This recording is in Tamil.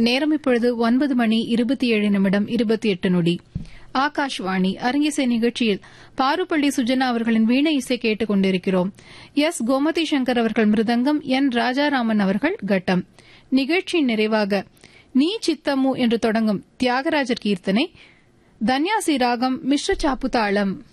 நேரம் இப்பொழுது 9:27:28. ஆகாஷ்வாணி அரங்கிசை நிகழ்ச்சியில் பாருப்பள்ளி சுஜனா அவர்களின் வீணை இசை கேட்டுக் கொண்டிருக்கிறோம். எஸ். கோமதி சங்கர் அவர்கள் மிருதங்கம், என். ராஜாராமன் அவர்கள் கட்டம். நிகழ்ச்சியின் நிறைவாக நீ சித்தமு என்று தொடங்கும் தியாகராஜர் கீர்த்தனை, தன்யாசி ராகம், மிஸ்ர சாப்பு தாளம்.